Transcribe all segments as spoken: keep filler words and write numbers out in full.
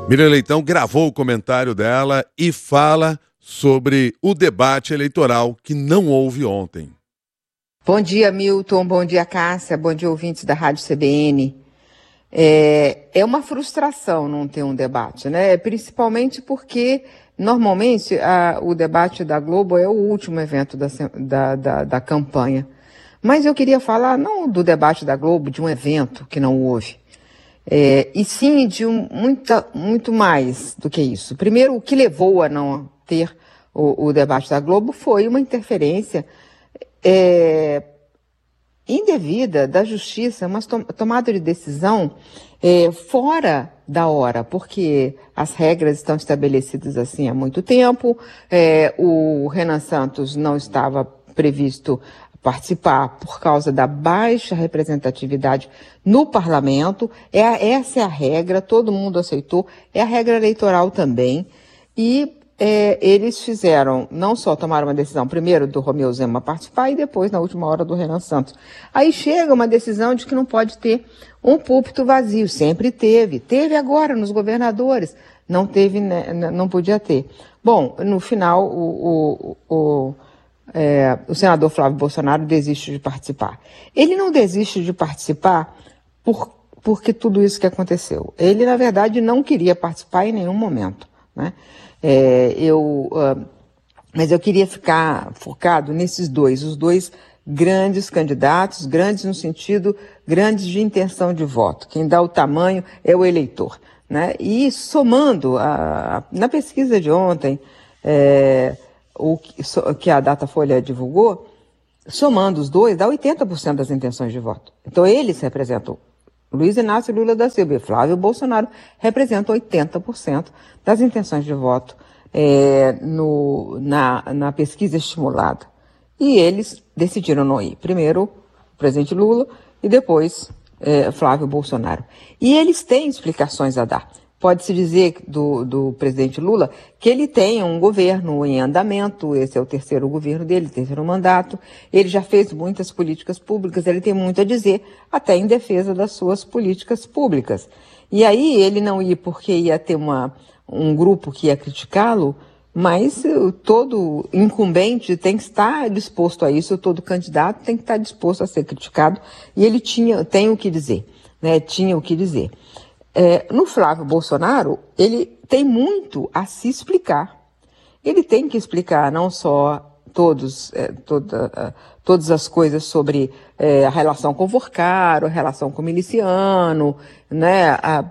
Miriam Leitão gravou o comentário dela e fala sobre o debate eleitoral que não houve ontem. Bom dia, Milton. Bom dia, Cássia. Bom dia, ouvintes da Rádio C B N. É, é uma frustração não ter um debate, né? Principalmente porque, normalmente, a, o debate da Globo é o último evento da, da, da, da campanha. Mas eu queria falar não do debate da Globo, de um evento que não houve. É, e sim de um, muita, muito mais do que isso. Primeiro, o que levou a não ter o, o debate da Globo foi uma interferência é, indevida da justiça, uma tom, tomada de decisão é, fora da hora, porque as regras estão estabelecidas assim há muito tempo, é, o Renan Santos não estava previsto participar por causa da baixa representatividade no parlamento, é, essa é a regra, todo mundo aceitou, é a regra eleitoral também, e é, eles fizeram, não só tomaram uma decisão, primeiro do Romeu Zema participar e depois, na última hora, do Renan Santos. Aí chega uma decisão de que não pode ter um púlpito vazio, sempre teve, teve agora nos governadores, não teve, né, não podia ter. Bom, no final, o... o, o É, o senador Flávio Bolsonaro desiste de participar. Ele não desiste de participar por, porque tudo isso que aconteceu. Ele, na verdade, não queria participar em nenhum momento, né? É, eu, uh, mas eu queria ficar focado nesses dois, os dois grandes candidatos, grandes no sentido, grandes de intenção de voto. Quem dá o tamanho é o eleitor, né? E somando, a, a, na pesquisa de ontem, é, o que a Datafolha divulgou, somando os dois, dá oitenta por cento das intenções de voto. Então, eles representam, Luiz Inácio Lula da Silva e Flávio Bolsonaro representam oitenta por cento das intenções de voto é, no, na, na pesquisa estimulada. E eles decidiram não ir. Primeiro, o presidente Lula e depois é, Flávio Bolsonaro. E eles têm explicações a dar. Pode-se dizer do, do presidente Lula que ele tem um governo em andamento, esse é o terceiro governo dele, terceiro mandato, ele já fez muitas políticas públicas, ele tem muito a dizer, até em defesa das suas políticas públicas. E aí ele não ia porque ia ter uma, um grupo que ia criticá-lo, mas todo incumbente tem que estar disposto a isso, todo candidato tem que estar disposto a ser criticado, e ele tinha, tem o que dizer, né? Tinha o que dizer. É, no Flávio Bolsonaro, ele tem muito a se explicar. Ele tem que explicar não só todos, é, toda, uh, todas as coisas sobre é, a relação com o Vorcaro, a relação com o miliciano, né, a, a,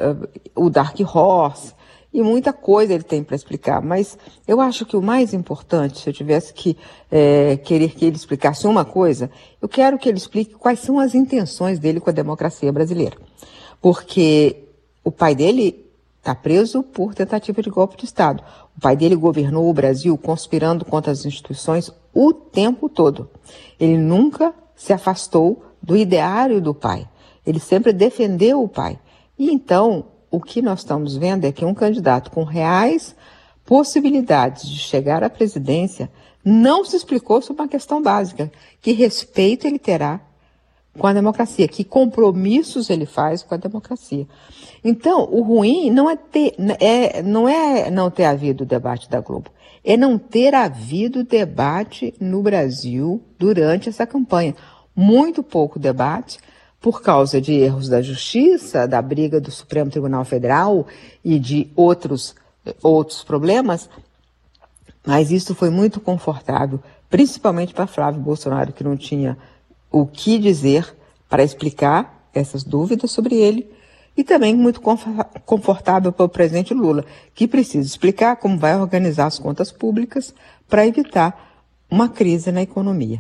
o Dark Horse, e muita coisa ele tem para explicar. Mas eu acho que o mais importante, se eu tivesse que é, querer que ele explicasse uma coisa, eu quero que ele explique quais são as intenções dele com a democracia brasileira. Porque o pai dele está preso por tentativa de golpe de Estado. O pai dele governou o Brasil conspirando contra as instituições o tempo todo. Ele nunca se afastou do ideário do pai. Ele sempre defendeu o pai. E então, o que nós estamos vendo é que um candidato com reais possibilidades de chegar à presidência não se explicou sobre uma questão básica. Que respeito ele terá com a democracia, que compromissos ele faz com a democracia. Então, o ruim não é, ter, é, não é não ter havido o debate da Globo, é não ter havido debate no Brasil durante essa campanha. Muito pouco debate, por causa de erros da Justiça, da briga do Supremo Tribunal Federal e de outros, outros problemas, mas isso foi muito confortável, principalmente para Flávio Bolsonaro, que não tinha o que dizer para explicar essas dúvidas sobre ele, e também muito confortável para o presidente Lula, que precisa explicar como vai organizar as contas públicas para evitar uma crise na economia.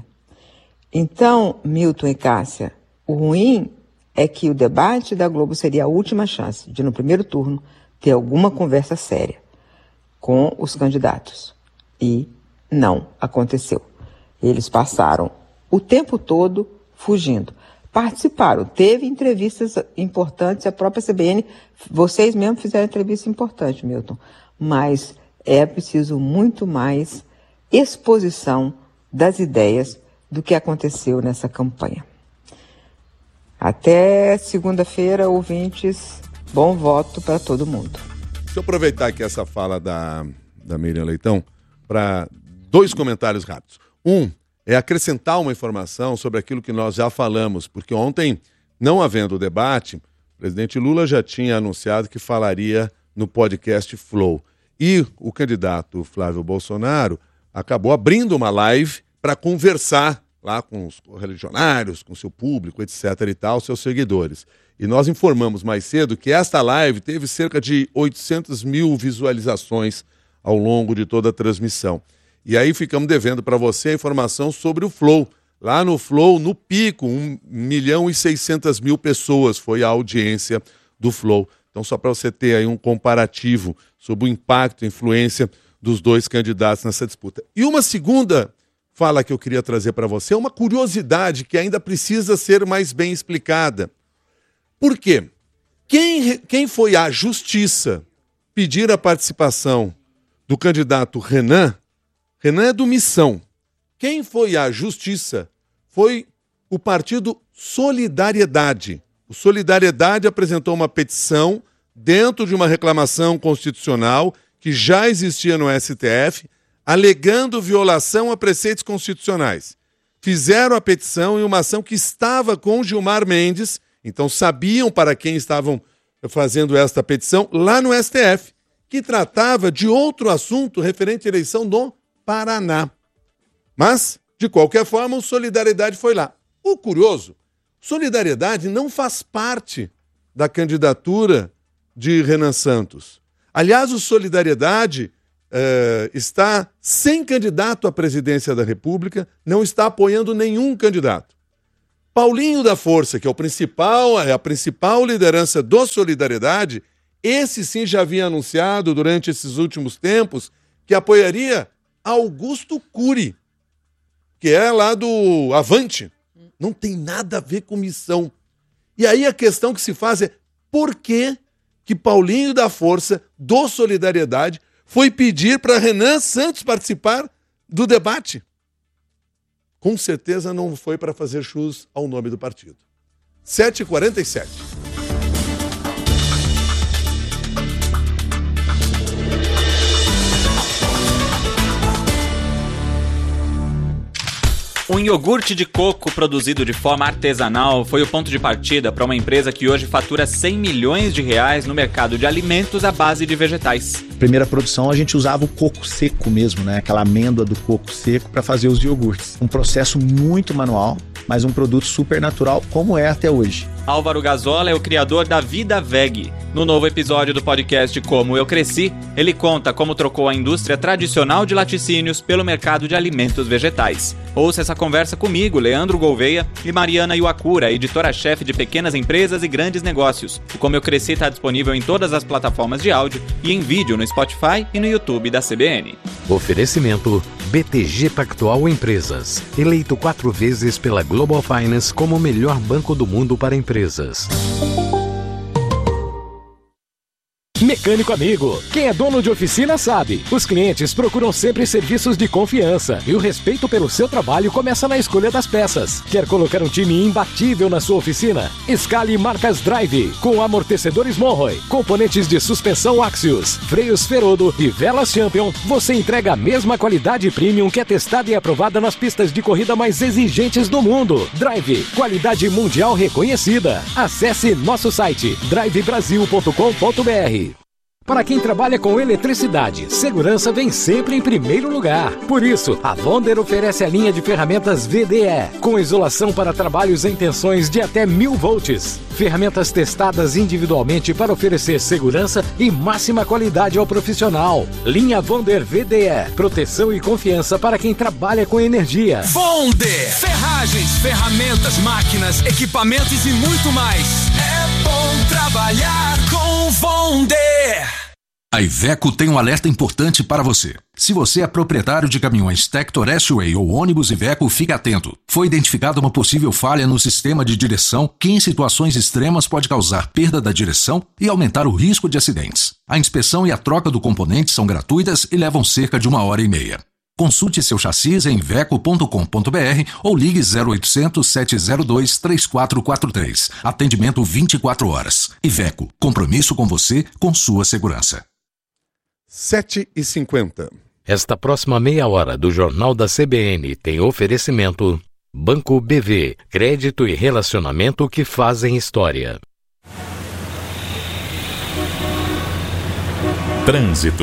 Então, Milton e Cássia, o ruim é que o debate da Globo seria a última chance de, no primeiro turno, ter alguma conversa séria com os candidatos. E não aconteceu. Eles passaram o tempo todo fugindo. Participaram, teve entrevistas importantes, a própria C B N, vocês mesmos fizeram entrevista importante, Milton, mas é preciso muito mais exposição das ideias do que aconteceu nessa campanha. Até segunda-feira, ouvintes, bom voto para todo mundo. Deixa eu aproveitar aqui essa fala da, da Miriam Leitão para dois comentários rápidos. Um é acrescentar uma informação sobre aquilo que nós já falamos, porque ontem, não havendo debate, o presidente Lula já tinha anunciado que falaria no podcast Flow. E o candidato Flávio Bolsonaro acabou abrindo uma live para conversar lá com os religionários, com seu público, etc e tal, seus seguidores. E nós informamos mais cedo que esta live teve cerca de oitocentas mil visualizações ao longo de toda a transmissão. E aí ficamos devendo para você a informação sobre o Flow. Lá no Flow, no pico, um milhão e seiscentas mil pessoas foi a audiência do Flow. Então, só para você ter aí um comparativo sobre o impacto e influência dos dois candidatos nessa disputa. E uma segunda fala que eu queria trazer para você, uma curiosidade que ainda precisa ser mais bem explicada. Por quê? Quem, quem foi à justiça pedir a participação do candidato Renan, Renan é do Missão. Quem foi à justiça foi o partido Solidariedade. O Solidariedade apresentou uma petição dentro de uma reclamação constitucional que já existia no S T F, alegando violação a preceitos constitucionais. Fizeram a petição em uma ação que estava com Gilmar Mendes, então sabiam para quem estavam fazendo esta petição, lá no S T F, que tratava de outro assunto referente à eleição do Paraná. Mas, de qualquer forma, o Solidariedade foi lá. O curioso, Solidariedade não faz parte da candidatura de Renan Santos. Aliás, o Solidariedade Uh, está sem candidato à presidência da República, não está apoiando nenhum candidato. Paulinho da Força, que é o principal, é a principal liderança do Solidariedade, esse sim já havia anunciado durante esses últimos tempos que apoiaria Augusto Cury, que é lá do Avante. Não tem nada a ver com Missão. E aí a questão que se faz é por que que Paulinho da Força, do Solidariedade, foi pedir para Renan Santos participar do debate? Com certeza não foi para fazer jus ao nome do partido. sete e quarenta e sete. Um iogurte de coco produzido de forma artesanal foi o ponto de partida para uma empresa que hoje fatura cem milhões de reais no mercado de alimentos à base de vegetais. Primeira produção, a gente usava o coco seco mesmo, né? Aquela amêndoa do coco seco para fazer os iogurtes. Um processo muito manual, mas um produto super natural, como é até hoje. Álvaro Gazola é o criador da Vida Veg. No novo episódio do podcast Como Eu Cresci, ele conta como trocou a indústria tradicional de laticínios pelo mercado de alimentos vegetais. Ouça essa conversa comigo, Leandro Gouveia, e Mariana Iwakura, editora-chefe de pequenas empresas e grandes negócios. O Como Eu Cresci está disponível em todas as plataformas de áudio e em vídeo no Spotify e no YouTube da C B N. Oferecimento B T G Pactual Empresas, eleito quatro vezes pela Global Finance como o melhor banco do mundo para empresas. Mecânico amigo, quem é dono de oficina sabe, os clientes procuram sempre serviços de confiança e o respeito pelo seu trabalho começa na escolha das peças. Quer colocar um time imbatível na sua oficina? Escale marcas Drive, com amortecedores Monroe, componentes de suspensão Axios, freios Ferodo e velas Champion. Você entrega a mesma qualidade premium que é testada e aprovada nas pistas de corrida mais exigentes do mundo. Drive, qualidade mundial reconhecida. Acesse nosso site drive brasil ponto com ponto b r. Para quem trabalha com eletricidade, segurança vem sempre em primeiro lugar. Por isso, a Wonder oferece a linha de ferramentas V D E, com isolação para trabalhos em tensões de até mil volts. Ferramentas testadas individualmente para oferecer segurança e máxima qualidade ao profissional. Linha Wonder V D E, proteção e confiança para quem trabalha com energia. Wonder! Ferragens, ferramentas, máquinas, equipamentos e muito mais. É bom trabalhar com Wonder! A Iveco tem um alerta importante para você. Se você é proprietário de caminhões Tector S-Way ou ônibus Iveco, fique atento. Foi identificada uma possível falha no sistema de direção que em situações extremas pode causar perda da direção e aumentar o risco de acidentes. A inspeção e a troca do componente são gratuitas e levam cerca de uma hora e meia. Consulte seu chassi em iveco ponto com ponto b r ou ligue zero oitocentos, sete zero dois, três quatro quatro três. Atendimento vinte e quatro horas. Iveco, compromisso com você, com sua segurança. sete e cinquenta. Esta próxima meia hora do Jornal da C B N tem oferecimento Banco B V, crédito e relacionamento que fazem história. Trânsito.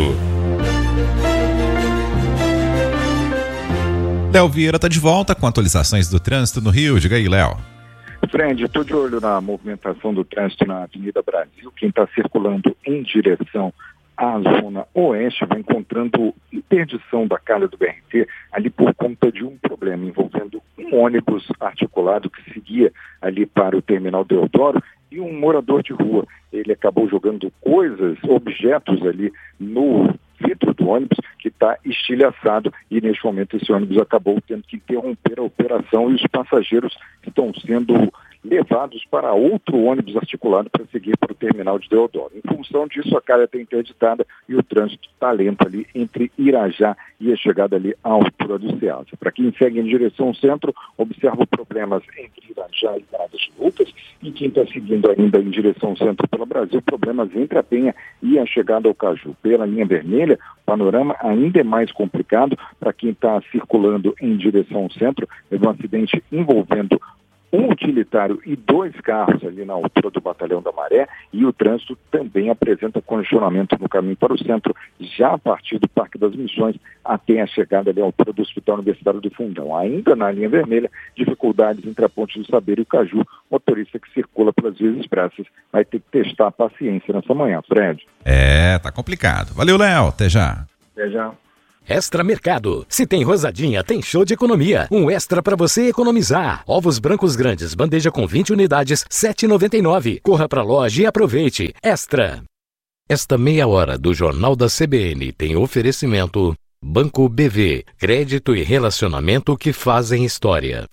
Léo Vieira está de volta com atualizações do trânsito no Rio. Diga aí, Léo. Fred, estou de olho na movimentação do trânsito na Avenida Brasil. Quem está circulando em direção à zona oeste vai encontrando interdição da calha do B R T ali por conta de um problema envolvendo um ônibus articulado que seguia ali para o terminal Deodoro e um morador de rua. Ele acabou jogando coisas, objetos ali no vidro do ônibus que está estilhaçado e neste momento esse ônibus acabou tendo que interromper a operação e os passageiros estão sendo levados para outro ônibus articulado para seguir para o terminal de Deodoro. Em função disso, a calha está interditada e o trânsito está lento ali entre Irajá e a chegada ali à altura do Ceasa. Para quem segue em direção ao centro, observa problemas entre Irajá e Pradas de Lucas, e quem está seguindo ainda em direção ao centro pelo Brasil, problemas entre a Penha e a chegada ao Caju. Pela linha vermelha, o panorama ainda é mais complicado para quem está circulando em direção ao centro. Teve um acidente envolvendo um utilitário e dois carros ali na altura do Batalhão da Maré, e o trânsito também apresenta congestionamento no caminho para o centro, já a partir do Parque das Missões até a chegada ali à altura do Hospital Universitário do Fundão. Ainda na linha vermelha, dificuldades entre a Ponte do Saber e o Caju. Motorista que circula pelas vias expressas vai ter que testar a paciência nessa manhã, Fred. É, tá complicado. Valeu, Léo. Até já. Até já. Extra Mercado. Se tem rosadinha, tem show de economia. Um extra para você economizar. Ovos brancos grandes, bandeja com vinte unidades, sete reais e noventa e nove centavos. Corra pra loja e aproveite. Extra. Esta meia hora do Jornal da C B N tem oferecimento Banco B V, crédito e relacionamento que fazem história.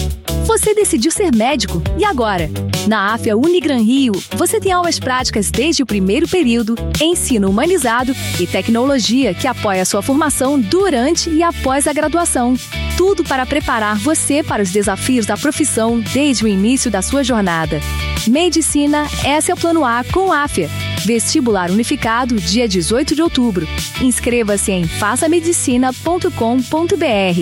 Você decidiu ser médico, e agora? Na AFIA Unigran Rio, você tem aulas práticas desde o primeiro período, ensino humanizado e tecnologia que apoia a sua formação durante e após a graduação. Tudo para preparar você para os desafios da profissão desde o início da sua jornada. Medicina, esse é o plano A com a AFIA. Vestibular unificado, dia dezoito de outubro. Inscreva-se em faça medicina ponto com ponto b r.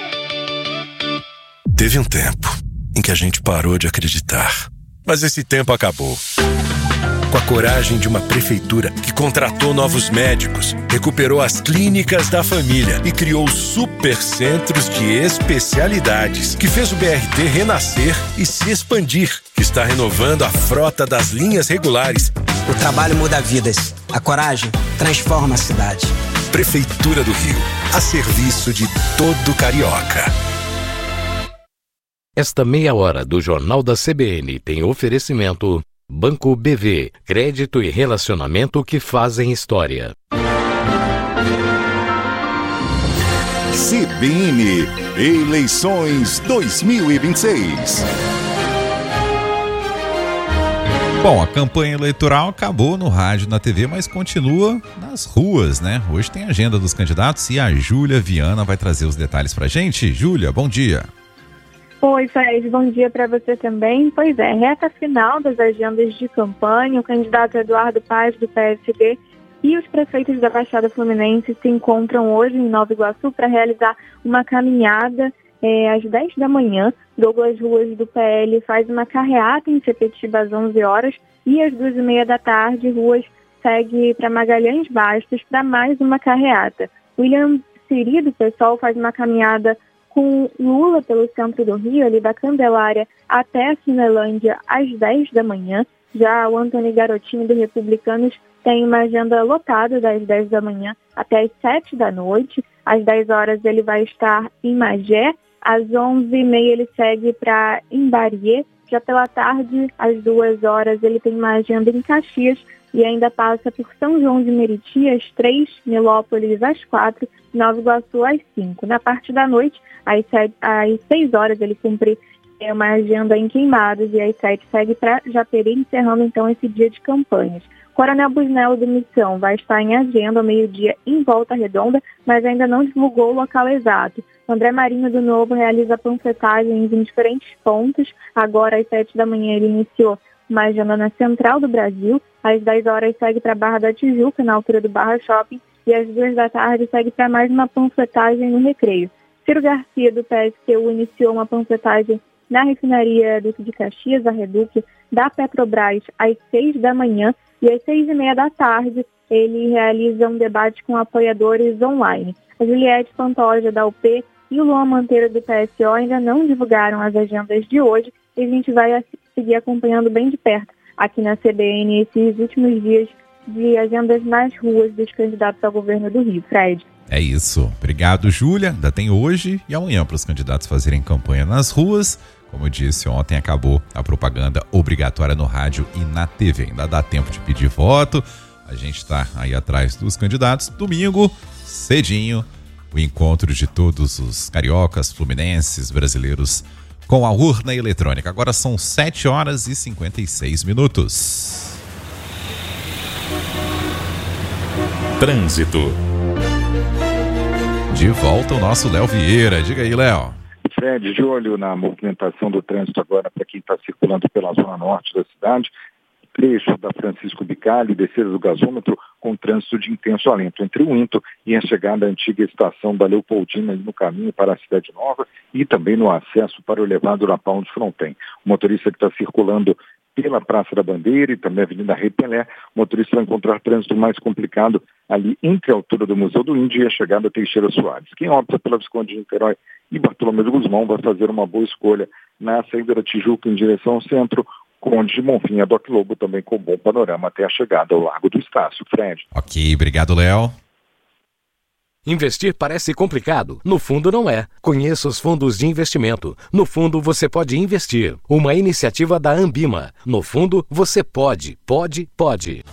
Teve um tempo em que a gente parou de acreditar, mas esse tempo acabou. Com a coragem de uma prefeitura que contratou novos médicos, recuperou as clínicas da família e criou supercentros de especialidades, que fez o B R T renascer e se expandir, que está renovando a frota das linhas regulares. O trabalho muda vidas, a coragem transforma a cidade. Prefeitura do Rio, a serviço de todo carioca. Esta meia hora do Jornal da C B N tem oferecimento Banco B V, crédito e relacionamento que fazem história. C B N Eleições dois mil e vinte e seis. Bom, a campanha eleitoral acabou no rádio e na T V, mas continua nas ruas, né? Hoje tem a agenda dos candidatos e a Júlia Viana vai trazer os detalhes pra gente. Júlia, bom dia. Oi, Fred, bom dia para você também. Pois é, reta final das agendas de campanha, o candidato Eduardo Paz, do P S B, e os prefeitos da Baixada Fluminense se encontram hoje em Nova Iguaçu para realizar uma caminhada é, às dez da manhã. Douglas Ruas, do P L, faz uma carreata em Sepetiba às onze horas e às duas e meia da tarde, Ruas segue para Magalhães Bastos para mais uma carreata. William Siri, do PSOL, faz uma caminhada com Lula pelo centro do Rio, ali da Candelária até a Cinelândia às dez da manhã. Já o Antônio Garotinho, do Republicanos, tem uma agenda lotada das dez da manhã até as sete da noite. Às dez horas ele vai estar em Magé, às onze e meia ele segue para Imbariê. Já pela tarde, às duas horas, ele tem uma agenda em Caxias e ainda passa por São João de Meriti às três, Nilópolis às quatro, Nova Iguaçu às cinco. Na parte da noite, às, sete, às seis horas, ele cumpre é, uma agenda em Queimados e às sete segue para Japeri, encerrando então esse dia de campanhas. Coronel Busnello, do Missão, vai estar em agenda ao meio-dia em Volta Redonda, mas ainda não divulgou o local exato. André Marinho, do Novo, realiza panfletagens em diferentes pontos. Agora, às sete da manhã, ele iniciou uma agenda na Central do Brasil. Às dez horas segue para Barra da Tijuca, na altura do Barra Shopping. e às duas da tarde segue para mais uma panfletagem no Recreio. Ciro Garcia, do P S T U, iniciou uma panfletagem na refinaria Duque de Caxias, a Reduc, da Petrobras, às seis da manhã, e às seis e meia da tarde ele realiza um debate com apoiadores online. A Juliette Pantoja, da U P, e o Luan Monteiro, do P S O, ainda não divulgaram as agendas de hoje, e a gente vai seguir acompanhando bem de perto aqui na C B N esses últimos dias de agendas nas ruas dos candidatos ao governo do Rio. Fred. É isso. Obrigado, Júlia. Ainda tem hoje e amanhã para os candidatos fazerem campanha nas ruas. Como eu disse, ontem acabou a propaganda obrigatória no rádio e na T V. Ainda dá tempo de pedir voto. A gente está aí atrás dos candidatos. Domingo, cedinho, o encontro de todos os cariocas, fluminenses, brasileiros com a urna eletrônica. Agora são sete horas e cinquenta e seis minutos. Trânsito. De volta o nosso Léo Vieira. Diga aí, Léo. Fred, de olho na movimentação do trânsito agora para quem está circulando pela zona norte da cidade, trecho da Francisco Bicalho, descida do gasômetro, com trânsito de intenso alento entre o Into e a chegada à antiga estação da Leopoldina, no caminho para a Cidade Nova, e também no acesso para o elevado da Pão de Fronten. O motorista que está circulando pela Praça da Bandeira e também a Avenida Rei Pelé, o motorista vai encontrar trânsito mais complicado ali entre a altura do Museu do Índio e a chegada a Teixeira Soares. Quem opta pela Visconde de Niterói e Bartolomeu de Guzmão vai fazer uma boa escolha na saída da Tijuca em direção ao centro, Conde de Monfim e a Doc Lobo também com bom panorama até a chegada ao Largo do Estácio. Fred. Ok, obrigado, Léo. Investir parece complicado. No fundo, não é. Conheça os fundos de investimento. No fundo, você pode investir. Uma iniciativa da Ambima. No fundo, você pode, pode, pode.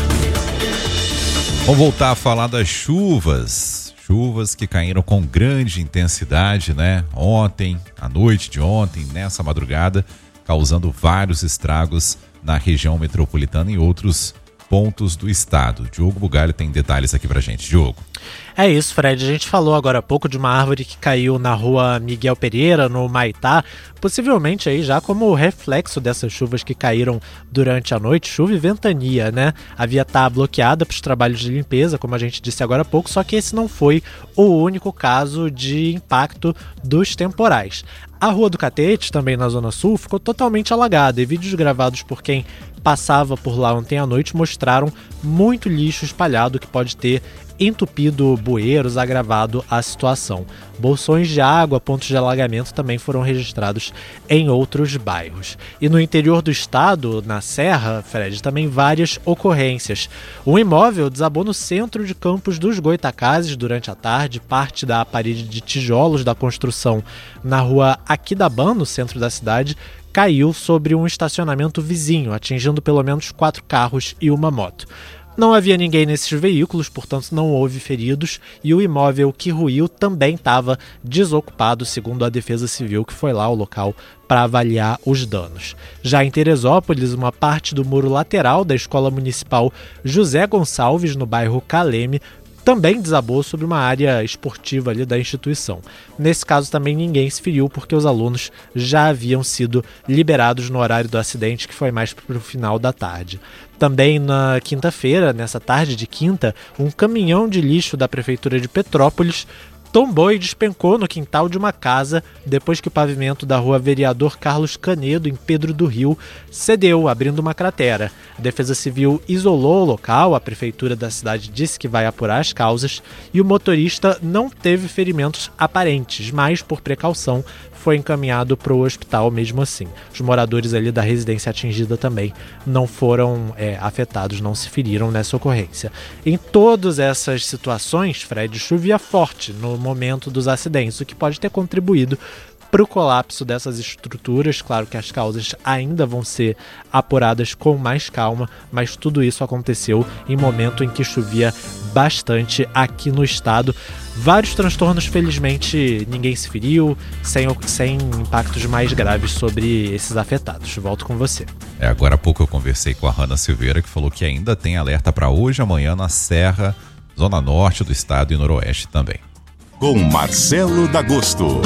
Vamos voltar a falar das chuvas. Chuvas que caíram com grande intensidade, né? Ontem, à noite de ontem, nessa madrugada, causando vários estragos na região metropolitana e outros pontos do estado. Diogo Bugalho tem detalhes aqui pra gente. Diogo. É isso, Fred. A gente falou agora há pouco de uma árvore que caiu na rua Miguel Pereira, no Maitá, possivelmente aí já como reflexo dessas chuvas que caíram durante a noite, chuva e ventania, né? A via tá bloqueada para os trabalhos de limpeza, como a gente disse agora há pouco, só que esse não foi o único caso de impacto dos temporais. A Rua do Catete, também na Zona Sul, ficou totalmente alagada e vídeos gravados por quem passava por lá ontem à noite mostraram muito lixo espalhado que pode ter entupido bueiros, agravado a situação. Bolsões de água, pontos de alagamento também foram registrados em outros bairros. E no interior do estado, na Serra, Fred, também várias ocorrências. Um imóvel desabou no centro de Campos dos Goitacazes durante a tarde, parte da parede de tijolos da construção na rua Aquidaban, no centro da cidade, caiu sobre um estacionamento vizinho, atingindo pelo menos quatro carros e uma moto. Não havia ninguém nesses veículos, portanto não houve feridos, e o imóvel que ruiu também estava desocupado, segundo a Defesa Civil, que foi lá ao local para avaliar os danos. Já em Teresópolis, uma parte do muro lateral da Escola Municipal José Gonçalves, no bairro Caleme, também desabou sobre uma área esportiva ali da instituição. Nesse caso também ninguém se feriu porque os alunos já haviam sido liberados no horário do acidente, que foi mais para o final da tarde. Também na quinta-feira, nessa tarde de quinta, um caminhão de lixo da Prefeitura de Petrópolis tombou e despencou no quintal de uma casa depois que o pavimento da rua Vereador Carlos Canedo, em Pedro do Rio, cedeu, abrindo uma cratera. A Defesa Civil isolou o local, a Prefeitura da cidade disse que vai apurar as causas e o motorista não teve ferimentos aparentes, mas, por precaução, foi encaminhado para o hospital mesmo assim. Os moradores ali da residência atingida também não foram é, afetados, não se feriram nessa ocorrência. Em todas essas situações, Fred, chovia forte no momento dos acidentes, o que pode ter contribuído para o colapso dessas estruturas. Claro que as causas ainda vão ser apuradas com mais calma, mas tudo isso aconteceu em momento em que chovia bastante aqui no estado. Vários transtornos, felizmente ninguém se feriu, sem, sem impactos mais graves sobre esses afetados. Volto com você. É, agora há pouco eu conversei com a Hanna Silveira, que falou que ainda tem alerta para hoje e amanhã na Serra, Zona Norte do estado e Noroeste também. Com Marcelo D'Agosto.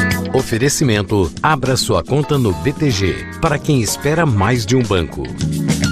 Oferecimento: abra sua conta no B T G, para quem espera mais de um banco.